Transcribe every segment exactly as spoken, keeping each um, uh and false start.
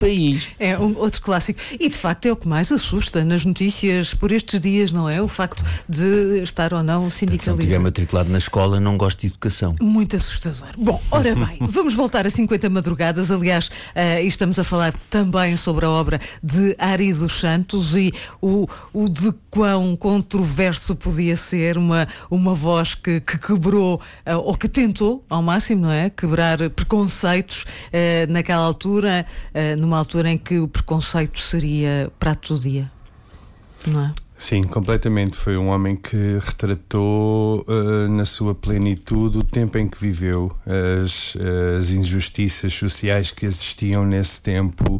país. É um outro clássico. E de facto é o que mais assusta nas notícias por estes dias, não é? O facto de estar ou não sindicalizado. Se não estiver matriculado na escola, não gosto de educação. Muito assustador. Bom, ora bem, vamos voltar a cinquenta madrugadas. Aliás, uh, estamos a falar também sobre a obra de Ari dos Santos e o, o de quão controverso podia ser uma, uma voz que, que quebrou, uh, ou que tentou ao máximo, não é? Quebrar preconceitos uh, naquela altura, uh, numa altura em que o preconceito seria prato do dia, não é? Sim, completamente. Foi um homem que retratou uh, na sua plenitude o tempo em que viveu, as, as injustiças sociais que existiam nesse tempo,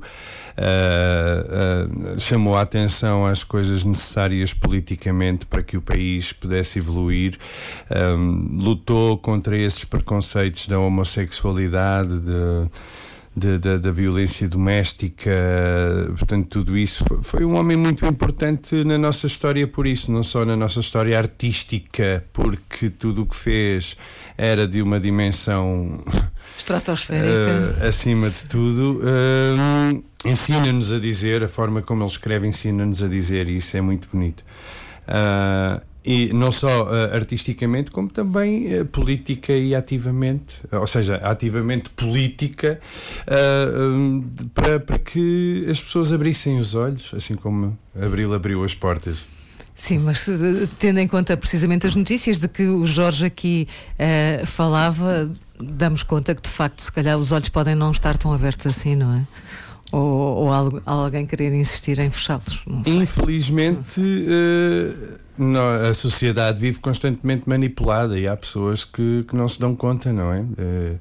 uh, uh, chamou a atenção às coisas necessárias politicamente para que o país pudesse evoluir, um, lutou contra esses preconceitos da homossexualidade, de Da, da, da violência doméstica, portanto tudo isso foi, foi um homem muito importante na nossa história, por isso, não só na nossa história artística, porque tudo o que fez era de uma dimensão estratosférica, uh, acima de tudo. Uh, ensina-nos a dizer, a forma como ele escreve ensina-nos a dizer, e isso é muito bonito. Uh, E não só uh, artisticamente, como também uh, política e ativamente, ou seja, ativamente política, uh, um, para, para que as pessoas abrissem os olhos, assim como Abril abriu as portas. Sim, mas tendo em conta precisamente as notícias de que o Jorge aqui uh, falava, damos conta que de facto se calhar os olhos podem não estar tão abertos assim, não é? Ou, ou algo, alguém querer insistir em fechá-los. Não sei. Infelizmente, uh, não, a sociedade vive constantemente manipulada e há pessoas que, que não se dão conta, não é? Uh,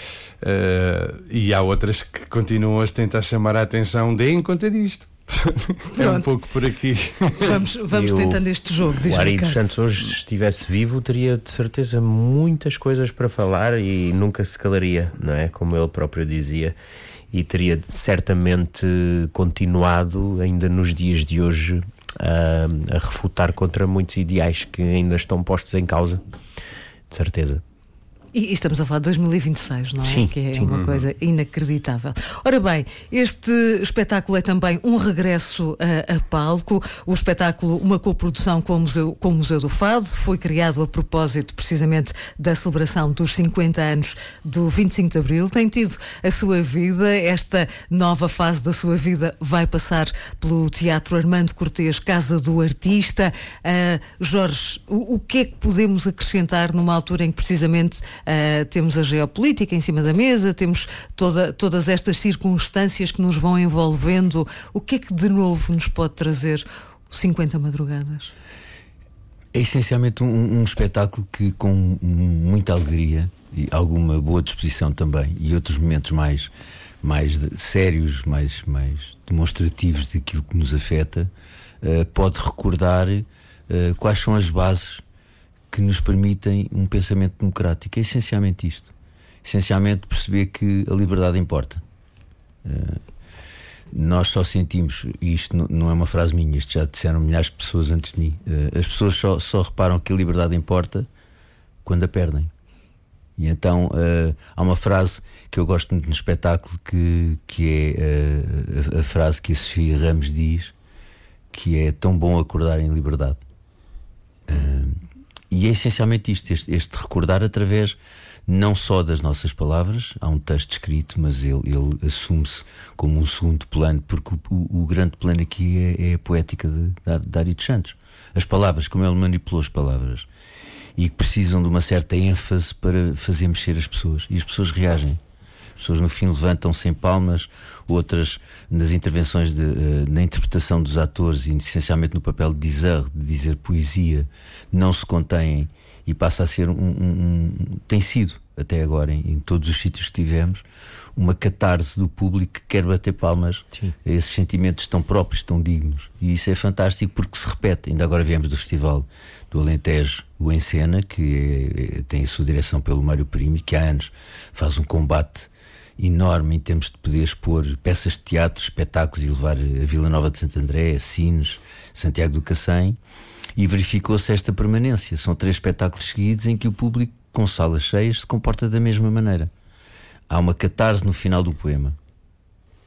uh, e há outras que continuam a tentar chamar a atenção, deem conta disto. É um pouco por aqui. Vamos, vamos o, tentando este jogo. O Ari dos Santos hoje, se estivesse vivo, teria de certeza muitas coisas para falar e nunca se calaria, não é? Como ele próprio dizia. E teria certamente continuado ainda nos dias de hoje a, a refutar contra muitos ideais que ainda estão postos em causa, de certeza. E estamos a falar de dois mil e vinte e seis, não é? Sim, que é sim. uma coisa inacreditável. Ora bem, este espetáculo é também um regresso a, a palco. O espetáculo, uma coprodução com o Museu, com o Museu do Fado, foi criado a propósito precisamente da celebração dos cinquenta anos do vinte e cinco de Abril. Tem tido a sua vida, esta nova fase da sua vida vai passar pelo Teatro Armando Cortês, Casa do Artista. Uh, Jorge, o, o que é que podemos acrescentar numa altura em que precisamente Uh, temos a geopolítica em cima da mesa, temos toda, todas estas circunstâncias que nos vão envolvendo? O que é que de novo nos pode trazer o cinquenta Madrugadas? É essencialmente um, um espetáculo que, com muita alegria e alguma boa disposição também, e outros momentos mais, mais de, sérios, mais, mais demonstrativos daquilo que nos afeta, uh, pode recordar uh, quais são as bases que nos permitem um pensamento democrático. É essencialmente isto. Essencialmente perceber que a liberdade importa. Uh, nós só sentimos, e isto não, não é uma frase minha, isto já disseram milhares de pessoas antes de mim, uh, as pessoas só, só reparam que a liberdade importa quando a perdem. E então uh, há uma frase que eu gosto muito no espetáculo, que, que é uh, a, a frase que a Sofia Ramos diz, que é: tão bom acordar em liberdade. Uh, E é essencialmente isto, este, este recordar através não só das nossas palavras. Há um texto escrito, mas ele, ele assume-se como um segundo plano, porque o, o, o grande plano aqui é, é a poética de, de Ari dos Santos. As palavras, como ele manipulou as palavras, e que precisam de uma certa ênfase para fazer mexer as pessoas, e as pessoas reagem. As pessoas no fim levantam-se em palmas, outras nas intervenções, de, uh, na interpretação dos atores, e essencialmente no papel de dizer, de dizer poesia, não se contêm, e passa a ser um, um, um tem sido até agora em, em todos os sítios que tivemos, uma catarse do público que quer bater palmas. Sim. A esses sentimentos tão próprios, tão dignos, e isso é fantástico porque se repete. Ainda agora viemos do Festival do Alentejo, o Encena, que é, é, tem a sua direção pelo Mário Primo, que há anos faz um combate enorme em termos de poder expor peças de teatro, espetáculos, e levar a Vila Nova de Santo André, a Sines, Santiago do Cacém, e verificou-se esta permanência. São três espetáculos seguidos em que o público, com salas cheias, se comporta da mesma maneira. Há uma catarse no final do poema.